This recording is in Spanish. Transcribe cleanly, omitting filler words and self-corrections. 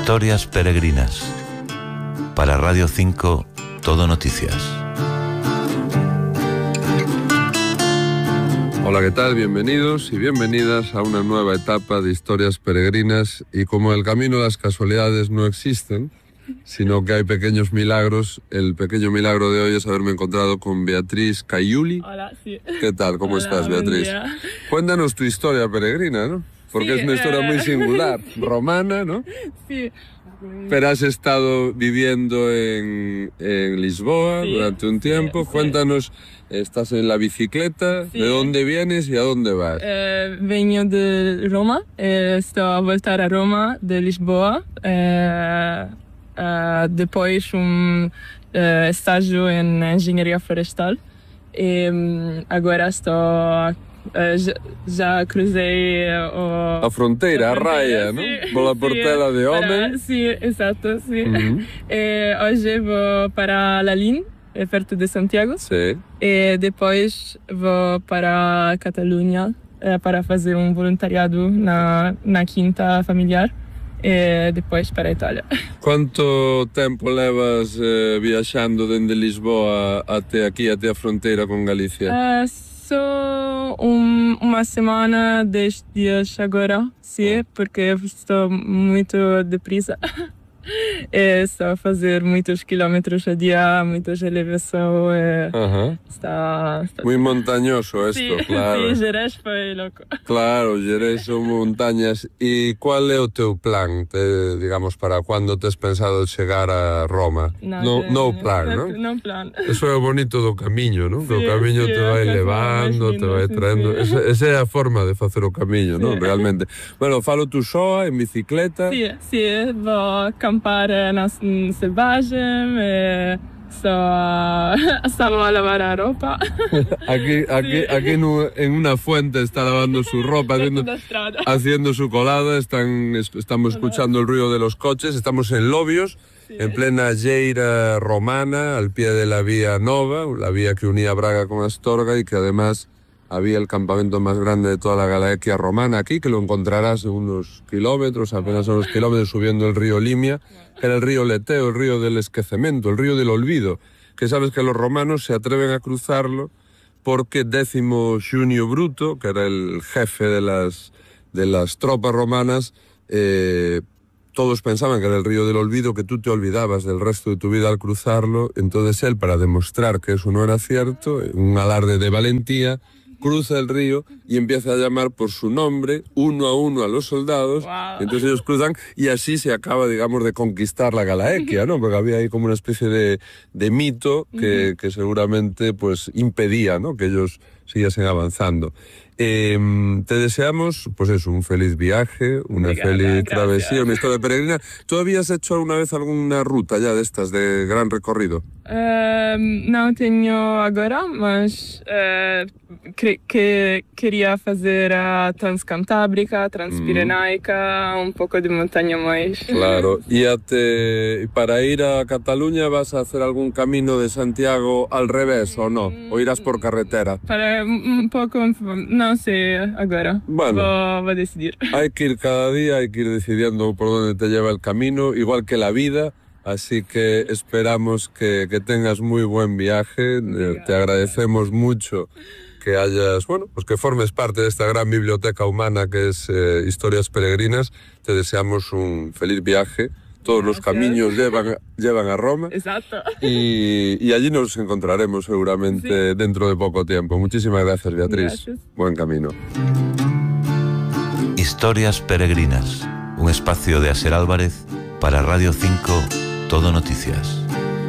Historias peregrinas. Para Radio 5, Todo Noticias. Hola, ¿qué tal? Bienvenidos y bienvenidas a una nueva etapa de Historias peregrinas. Y como el camino de las casualidades no existen, sino que hay pequeños milagros, el pequeño milagro de hoy es haberme encontrado con Beatriz Caiuli. Hola, sí. ¿Qué tal? ¿Cómo estás, Beatriz? Cuéntanos tu historia peregrina, ¿no? Porque es una historia muy singular, romana, ¿no? Sí. Pero has estado viviendo en Lisboa durante un tiempo. Cuéntanos, estás en la bicicleta, ¿de dónde vienes y a dónde vas? Vengo de Roma, estou a voltar a Roma de Lisboa, depois estágio em engenharia florestal e agora estou já cruzei a fronteira, a raia, não? Pela Portela de Homem. Sim, exato, sim. Hoje vou para Lalín, perto de Santiago. Sim. E depois vou para a Catalunha para fazer voluntariado na quinta familiar. E depois para a Itália. Quanto tempo levas viajando desde Lisboa até aqui, até a fronteira com Galícia? Só uma semana, 10 dias agora, sim, porque estou muito depressa. Estou a fazer muitos quilómetros a dia, muitas elevações. Está muy montañoso esto, sí, claro. Sí, Jerez foi louco. Claro, Jerez son montañas. E qual é o teu plan, digamos, para quando tes pensado chegar a Roma? No plan, non? No plan. Eso é o bonito do camiño, non? Que o Sí, camiño te vai levando, te vai traendo. Esa é a forma de facer o camiño, non? Realmente. Bueno, falo tú soa, en bicicleta. Sí, vou acampar na selvagem, estamos a lavar a ropa. Aquí en una fuente está lavando su ropa, haciendo su colada. Estamos escuchando el ruido de los coches. Estamos en Lobios, en plena lleira romana, al pie de la Vía Nova, la vía que unía Braga con Astorga y que además había el campamento más grande de toda la Galaequia romana aquí, que lo encontrarás en unos kilómetros, apenas unos kilómetros subiendo el río Limia, que era el río Leteo, el río del esquecimiento, el río del olvido, que sabes que los romanos se atreven a cruzarlo porque Décimo Junio Bruto, que era el jefe de las tropas romanas, todos pensaban que era el río del olvido, que tú te olvidabas del resto de tu vida al cruzarlo. Entonces él, para demostrar que eso no era cierto, un alarde de valentía, cruza el río y empieza a llamar por su nombre, uno a uno, a los soldados. Wow. Entonces ellos cruzan y así se acaba, digamos, de conquistar la Galaequia, ¿no? Porque había ahí como una especie de mito que seguramente pues impedía, ¿no?, que ellos siguiesen avanzando. Te deseamos, pues eso, un feliz viaje, una feliz travesía, una historia peregrina. ¿Tú habías hecho alguna vez alguna ruta ya de estas, de gran recorrido? Não tenho agora, mas queria fazer a Transcantábrica, Transpirenaica, un poco de montaña más. Claro. ¿Y para ir a Cataluña vas a hacer algún camino de Santiago al revés o no? ¿O irás por carretera? Para un poco, no sé agora. Bueno, voy a decidir. Hay que ir cada día, hay que ir decidiendo por dónde te lleva el camino, igual que la vida. Así que esperamos que tengas muy buen viaje. Te agradecemos mucho que hayas, bueno, pues que formes parte de esta gran biblioteca humana que es Historias Peregrinas. Te deseamos un feliz viaje. Todos los caminos llevan a Roma. Exacto. Y allí nos encontraremos seguramente dentro de poco tiempo. Muchísimas gracias, Beatriz. Gracias. Buen camino. Historias peregrinas. Un espacio de Aser Álvarez para Radio 5, Todo Noticias.